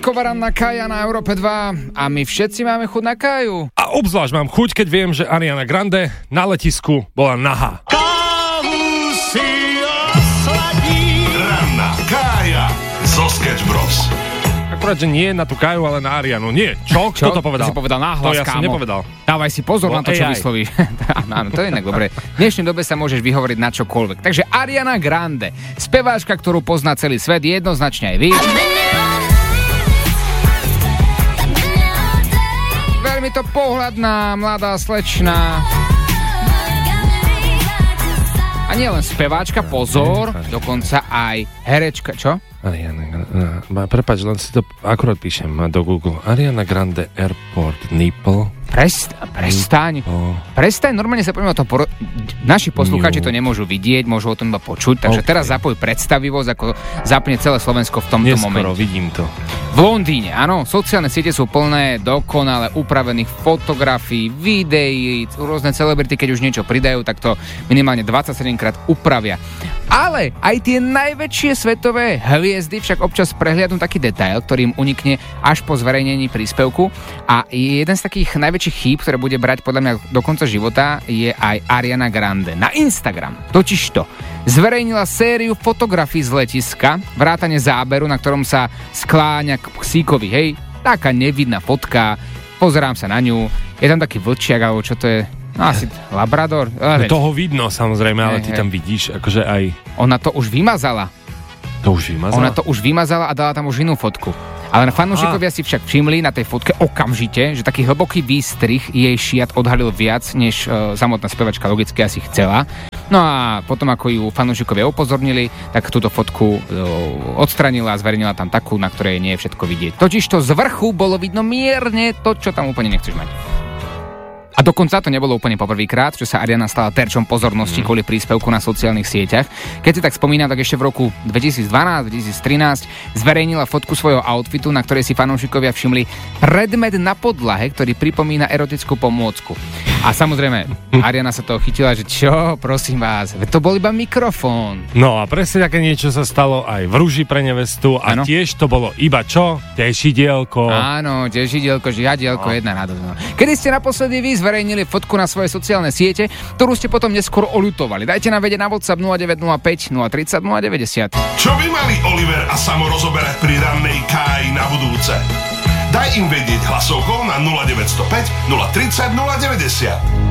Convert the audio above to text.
Kovaran na Kaja na Európe 2 a my všetci máme chuť na Kaju. A obzvlášť mám chuť, keď viem, že Ariana Grande na letisku bola nahá. Kávu si osladí. Ranná Kája zo Sketch Bros. Akurát, že nie na tú Kaju, ale na Arianu. Nie. Čo? Kto to povedal? To si povedal náhlas, to ja som kámo. nepovedal. Dávaj si pozor na to, čo vyslovíš. Áno, to je inak dobre. V dnešnej dobe sa môžeš vyhovoriť na čokoľvek. Takže Ariana Grande, speváčka, ktorú pozná celý svet, jednoznačne aj vy. Veľmi to pohľadná, mladá slečna. A nie len speváčka, pozor, dokonca aj herečka. Čo? Ariana, prepáč, len si to akurát píšem do Google. Ariana Grande Airport Nipple. Prestaň. Prestaň, normálne sa poďme o to naši poslucháči to nemôžu vidieť, môžu o tom iba počuť, takže teraz zapoj predstavivosť, ako zapne celé Slovensko v tomto momente. Vidím to. V Londýne, áno, sociálne siete sú plné dokonale upravených fotografií, videí, rôzne celebrity, keď už niečo pridajú, tak to minimálne 27 krát upravia. Ale aj tie najväčšie svetové hviezdy však občas prehliadnú taký detail, ktorý im unikne až po zverejnení príspevku. A jeden z takých najväčších chýb, ktoré bude brať podľa mňa do konca života, je aj Ariana Grande. Na Instagram totižto zverejnila sériu fotografií z letiska, vrátane záberu, na ktorom sa skláňa k psíkovi. Hej, taká nevidná fotka, pozerám sa na ňu, je tam taký vlčiak, alebo čo to je? No asi labrador. Toho vidno samozrejme, ale ty tam vidíš akože aj... Ona to už vymazala. Ona to už vymazala a dala tam už inú fotku. Ale fanúšikovia si však všimli na tej fotke okamžite, že taký hlboký výstrih jej šiat odhalil viac, než samotná spevačka logicky asi chcela. No a potom, ako ju fanúšikovia upozornili, tak túto fotku odstranila a zverejnila tam takú, na ktorej nie je všetko vidieť. Totižto z vrchu bolo vidno mierne to, čo tam úplne nechceš mať. A dokonca to nebolo úplne poprvýkrát, že sa Ariana stala terčom pozornosti kvôli príspevku na sociálnych sieťach. Keď si tak spomínam, tak ešte v roku 2012-2013 zverejnila fotku svojho outfitu, na ktorej si fanúšikovia všimli predmet na podlahe, ktorý pripomína erotickú pomôcku. A samozrejme, Ariana sa toho chytila, že čo, prosím vás, to bol iba mikrofón. No a presne také niečo sa stalo aj v Rúži pre nevestu a tiež to bolo iba čo? Tešidielko. Áno, tešidielko, žiadielko, jedna radosť. Kedy ste naposledy vy zverejnili fotku na svoje sociálne siete, ktorú ste potom neskôr oľutovali? Dajte nám vedieť na WhatsApp 0905 030 090. Čo by mali Oliver a Samo rozoberať pri rannej Káji na budúce? Daj im vedieť hlasovkou na 0905 030 090.